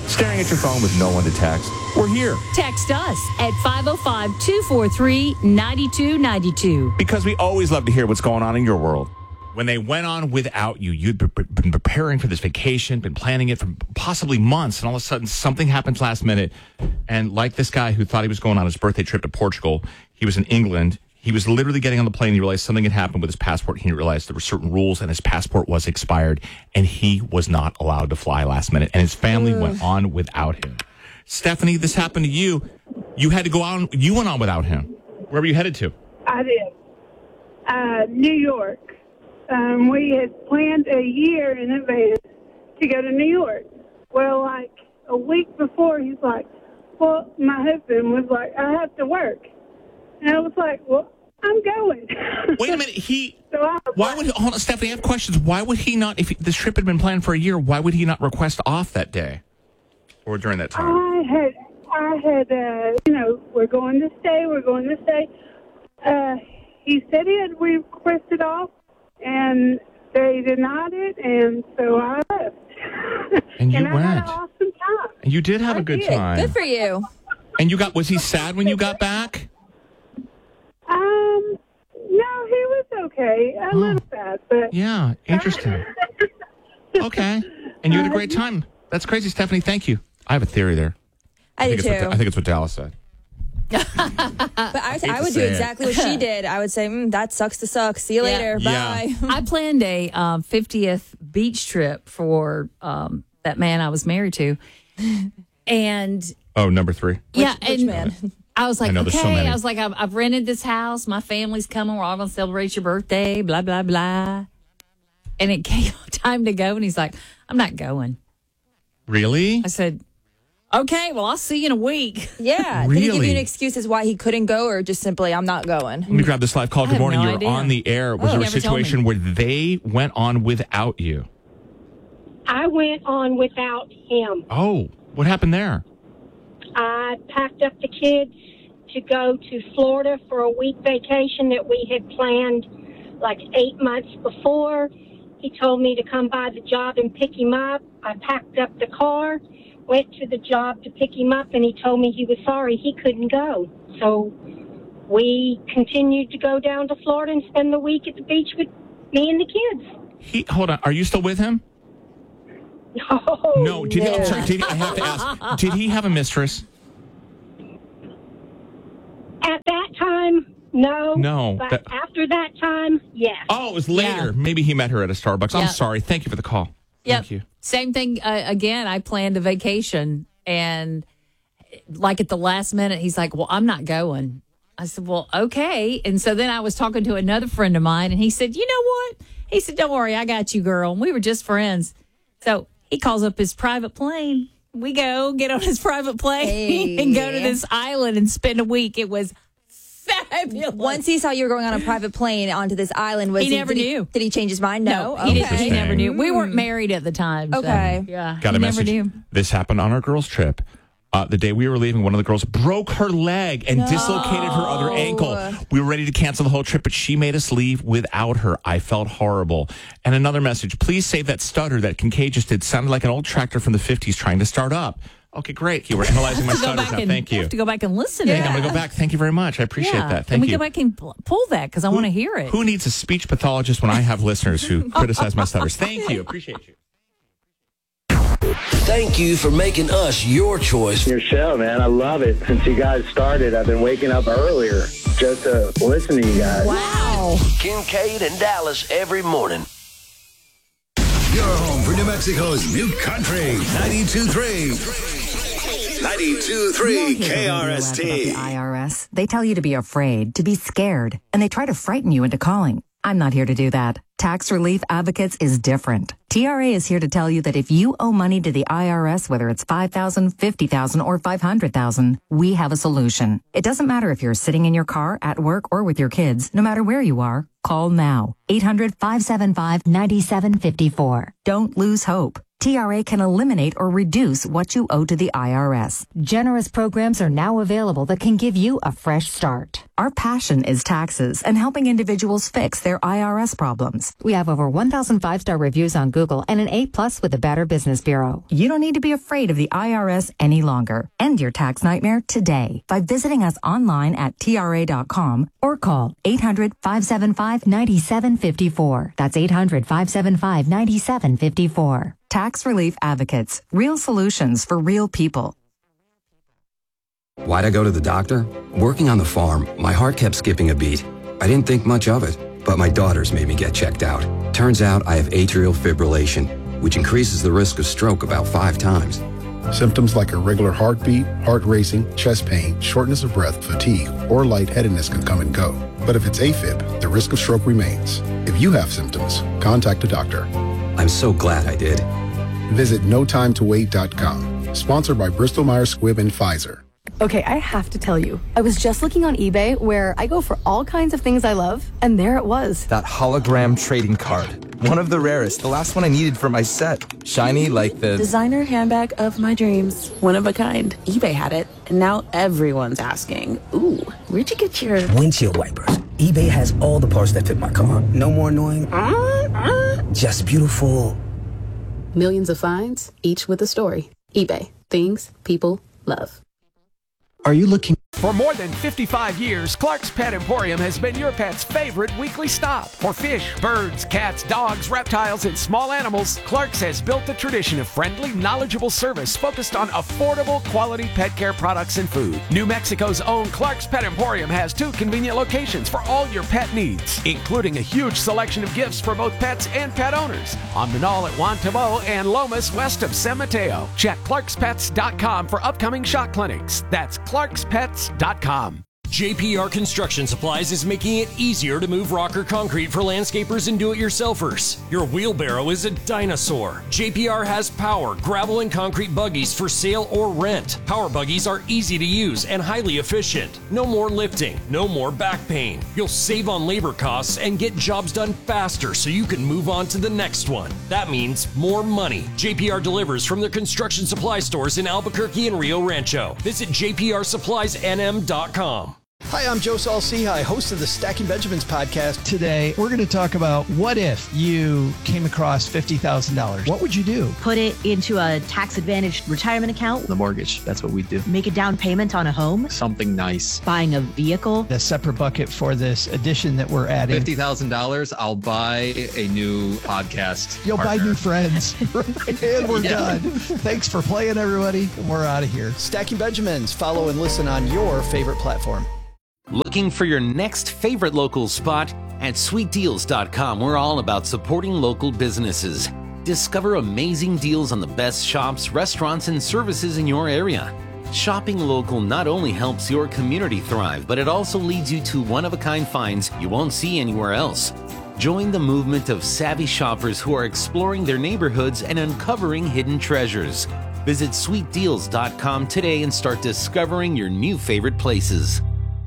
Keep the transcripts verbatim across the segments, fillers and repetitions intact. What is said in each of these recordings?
Staring at your phone with no one to text? We're here. Text us at five oh five, two four three, nine two nine two. Because we always love to hear what's going on in your world. When they went on without you, you'd been preparing for this vacation, been planning it for possibly months, and all of a sudden something happens last minute. And like this guy who thought he was going on his birthday trip to Portugal, he was in England. He was literally getting on the plane. He realized something had happened with his passport. He realized there were certain rules, and his passport was expired, and he was not allowed to fly last minute. And his family Ugh. went on without him. Stephanie, this happened to you. You had to go out. You went on without him. Where were you headed to? I did. Uh, New York. Um, we had planned a year in advance to go to New York. Well, like a week before, he's like, well, my husband was like, I have to work. And I was like, well, I'm going. Wait a minute. He, so I, why would, he, hold on, Stephanie, I have questions. Why would he not, if this trip had been planned for a year, why would he not request off that day or during that time? I had, I had, uh, you know, we're going to stay, we're going to stay. Uh, he said he had requested off. And they denied it, and so I left. And you and went. I had an awesome time. And you did have I a good did. time. Good for you. And you got, was he sad when you got back? Um, no, he was okay. A Oh. little sad, but... Yeah, interesting. Okay. And you had a great time. That's crazy, Stephanie. Thank you. I have a theory there. I, think do it's too. what, I think it's what Dallas said. But I, I I would do it. exactly what she did. I would say, mm, that sucks to suck. See you Yeah. later. Yeah. Bye. I planned a um, fiftieth beach trip for um, that man I was married to. And Oh, number three. yeah, Which and man? I was like, I know, there's so okay. many. I was like, I've, I've rented this house. My family's coming. We're all going to celebrate your birthday, blah, blah, blah. And it came time to go. And he's like, I'm not going. Really? I said, okay, well, I'll see you in a week. Yeah. Did he give Really? you an excuse as why he couldn't go, or just simply, I'm not going? Let me grab this live call. I Good have morning. no You're idea. on the air. Was Oh, there a never told me. situation where they went on without you? I went on without him. Oh, what happened there? I packed up the kids to go to Florida for a week vacation that we had planned like eight months before. He told me to come by the job and pick him up. I packed up the car, went to the job to pick him up, and he told me he was sorry he couldn't go. So we continued to go down to Florida and spend the week at the beach with me and the kids. He, hold on. Are you still with him? No. No. Did he, I'm sorry. Did he, I have to ask. Did he have a mistress? At that time, no. No, But that- after that time, yes. Oh, it was later. Yeah. Maybe he met her at a Starbucks. I'm Yeah. sorry. Thank you for the call. Yep. Thank you. Same thing. Uh, again, I planned a vacation, and like at the last minute, he's like, well, I'm not going. I said, well, okay. And so then I was talking to another friend of mine, and he said, you know what? He said, don't worry, I got you, girl. And we were just friends. So he calls up his private plane. We go get on his private plane Hey. and go to this island and spend a week. It was fabulous. Once he saw you were going on a private plane onto this island, was He never did knew. Did he change his mind? No. No, he, okay. didn't, he never knew. We weren't married at the time. so, Okay. yeah. Got he a never message. knew. This happened on our girls' trip. Uh, the day we were leaving, one of the girls broke her leg and dislocated her other ankle. We were ready to cancel the whole trip, but she made us leave without her. I felt horrible. And another message, please save that stutter that Kincaid just did. Sounded like an old tractor from the fifties trying to start up. Okay, great. You were analyzing my To go stutters back now. and, Thank you. have to go back and listen I to think I'm that. going to go back. Thank you very much. I appreciate Yeah. that. Can Thank we you. go back and pl- pull that? Because I want to hear it. Who needs a speech pathologist when I have listeners who criticize my stutters? Thank you. Appreciate you. Thank you for making us your choice. Your show, man. I love it. Since you guys started, I've been waking up earlier just to listen to you guys. Wow. Kincaid and Dallas every morning. Your home for New Mexico's new country. ninety-two point three. ninety-two point three K R S T. The I R S. They tell you to be afraid, to be scared, and they try to frighten you into calling. I'm not here to do that. Tax Relief Advocates is different. T R A is here to tell you that if you owe money to the I R S, whether it's five thousand dollars, fifty thousand dollars, or five hundred thousand dollars, we have a solution. It doesn't matter if you're sitting in your car, at work, or with your kids. No matter where you are, call now. eight hundred, five seven five, nine seven five four. Don't lose hope. T R A can eliminate or reduce what you owe to the I R S. Generous programs are now available that can give you a fresh start. Our passion is taxes and helping individuals fix their I R S problems. We have over one thousand five-star reviews on Google and an A plus with the Better Business Bureau. You don't need to be afraid of the I R S any longer. End your tax nightmare today by visiting us online at T R A dot com or call eight hundred, five seven five, nine seven five four. That's eight hundred, five seven five, nine seven five four. Tax Relief Advocates. Real solutions for real people. Why'd I go to the doctor? Working on the farm, my heart kept skipping a beat. I didn't think much of it, but my daughters made me get checked out. Turns out I have atrial fibrillation, which increases the risk of stroke about five times. Symptoms like irregular heartbeat, heart racing, chest pain, shortness of breath, fatigue, or lightheadedness can come and go. But if it's AFib, the risk of stroke remains. If you have symptoms, contact a doctor. I'm so glad I did. Visit no time to wait dot com. Sponsored by Bristol Myers Squibb and Pfizer. Okay, I have to tell you, I was just looking on eBay where I go for all kinds of things I love, and there it was. That hologram trading card. One of the rarest, the last one I needed for my set. Shiny like the... designer handbag of my dreams. One of a kind. eBay had it, and now everyone's asking, ooh, where'd you get your... windshield wipers. eBay has all the parts that fit my car. No more annoying, uh, uh, just beautiful. Millions of finds, each with a story. eBay. Things people love. Are you looking? For more than fifty-five years, Clark's Pet Emporium has been your pet's favorite weekly stop. For fish, birds, cats, dogs, reptiles, and small animals, Clark's has built a tradition of friendly, knowledgeable service focused on affordable, quality pet care products and food. New Mexico's own Clark's Pet Emporium has two convenient locations for all your pet needs, including a huge selection of gifts for both pets and pet owners. On Manal at Juan Tabo and Lomas west of San Mateo. Check clarks pets dot com for upcoming shot clinics. That's clarks pets dot com. J P R Construction Supplies is making it easier to move rock or concrete for landscapers and do-it-yourselfers. Your wheelbarrow is a dinosaur. J P R has power, gravel, and concrete buggies for sale or rent. Power buggies are easy to use and highly efficient. No more lifting, no more back pain. You'll save on labor costs and get jobs done faster so you can move on to the next one. That means more money. J P R delivers from their construction supply stores in Albuquerque and Rio Rancho. Visit J P R supplies N M dot com. Hi, I'm Joe Saul-Sehy, host of the Stacking Benjamins podcast. Today, we're going to talk about what if you came across fifty thousand dollars. What would you do? Put it into a tax-advantaged retirement account. The mortgage, that's what we do. Make a down payment on a home. Something nice. Buying a vehicle. A separate bucket for this addition that we're adding. fifty thousand dollars, I'll buy a new podcast You'll partner. buy new friends. And we're Yeah. done. Thanks for playing, everybody. We're out of here. Stacking Benjamins. Follow and listen on your favorite platform. Looking for your next favorite local spot? At sweet deals dot com, we're all about supporting local businesses. Discover amazing deals on the best shops, restaurants, and services in your area. Shopping local not only helps your community thrive, but it also leads you to one-of-a-kind finds you won't see anywhere else. Join the movement of savvy shoppers who are exploring their neighborhoods and uncovering hidden treasures. Visit sweet deals dot com today and start discovering your new favorite places.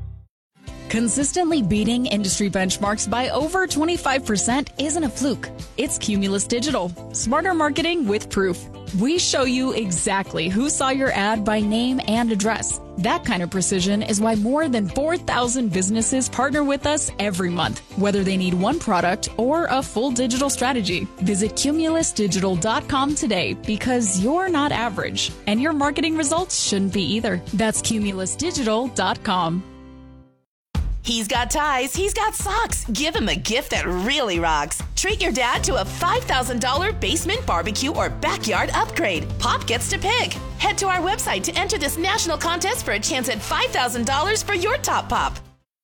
Consistently beating industry benchmarks by over twenty-five percent isn't a fluke. It's Cumulus Digital. Smarter marketing with proof. We show you exactly who saw your ad by name and address. That kind of precision is why more than four thousand businesses partner with us every month, whether they need one product or a full digital strategy. Visit cumulus digital dot com today because you're not average, and your marketing results shouldn't be either. That's cumulus digital dot com. He's got ties, he's got socks. Give him a gift that really rocks. Treat your dad to a five thousand dollars basement barbecue or backyard upgrade. Pop gets to pick. Head to our website to enter this national contest for a chance at five thousand dollars for your top pop.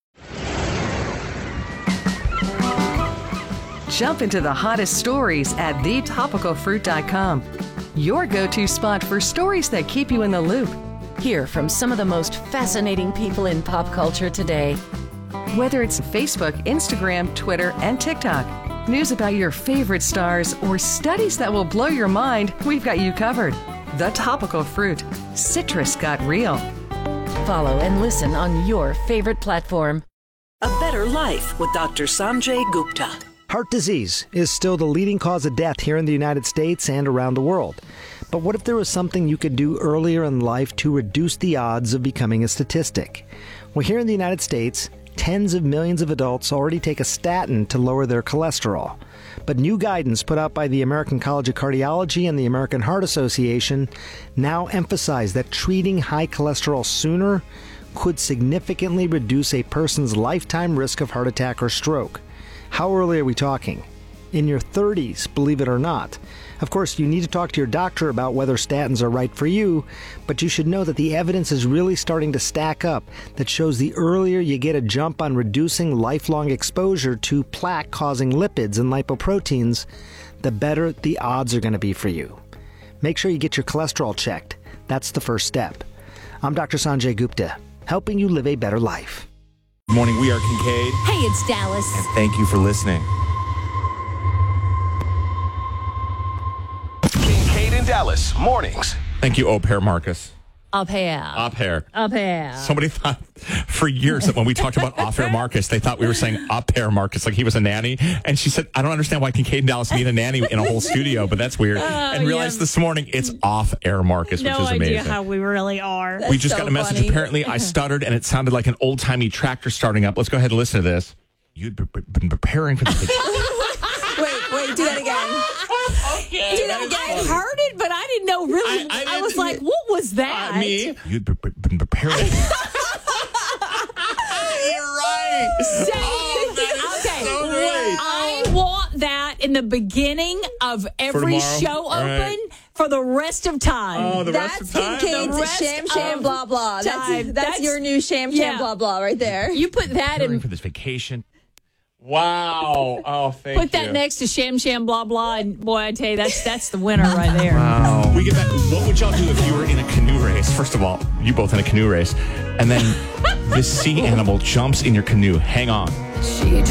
Jump into the hottest stories at the topical fruit dot com. Your go-to spot for stories that keep you in the loop. Hear from some of the most fascinating people in pop culture today. Whether it's Facebook, Instagram, Twitter, and TikTok, news about your favorite stars, or studies that will blow your mind, we've got you covered. The Topical Fruit. Citrus got real. Follow and listen on your favorite platform. A Better Life with Doctor Sanjay Gupta. Heart disease is still the leading cause of death here in the United States and around the world. But what if there was something you could do earlier in life to reduce the odds of becoming a statistic? Well, here in the United States, tens of millions of adults already take a statin to lower their cholesterol. But new guidance put out by the American College of Cardiology and the American Heart Association now emphasize that treating high cholesterol sooner could significantly reduce a person's lifetime risk of heart attack or stroke. How early are we talking? In your thirties, believe it or not. Of course, you need to talk to your doctor about whether statins are right for you, but you should know that the evidence is really starting to stack up that shows the earlier you get a jump on reducing lifelong exposure to plaque-causing lipids and lipoproteins, the better the odds are going to be for you. Make sure you get your cholesterol checked. That's the first step. I'm Doctor Sanjay Gupta, helping you live a better life. Good morning, we are Kincaid. Hey, it's Dallas. And thank you for listening. Kincaid and Dallas, mornings. Thank you, Au Pair Marcus. Au pair. Au Pair. Au pair. Somebody thought for years that when we talked about Au Pair Marcus, they thought we were saying Au Pair Marcus, like he was a nanny. And she said, I don't understand why Kincaid and Dallas need a nanny in a whole studio, but that's weird. Uh, and realized yeah. this morning it's Off Air Marcus, no which is amazing. No idea how we really are. That's we just so got a message. funny. Apparently, I stuttered and it sounded like an old-timey tractor starting up. Let's go ahead and listen to this. You'd been preparing for this. Wait, wait, do that again. Okay. Do that again. I heard it, but I didn't know really. I, I, I was like, what was that? Uh, me? You'd been preparing. You're right. Say, oh, that is okay. so great. I want that in the beginning of every show open right. for the rest of time. Oh, the that's rest of time? Kincaid's sham, sham, blah, blah. That's, that's, that's your new sham, sham, yeah. blah, blah right there. You put that preparing in. for this vacation. Wow. Oh, thank Put you. Put that next to Sham Sham Blah Blah, and boy, I tell you, that's that's the winner right there. Wow. We get back. What would y'all do if you were in a canoe race? First of all, you both in a canoe race, and then this sea animal jumps in your canoe. Hang on. She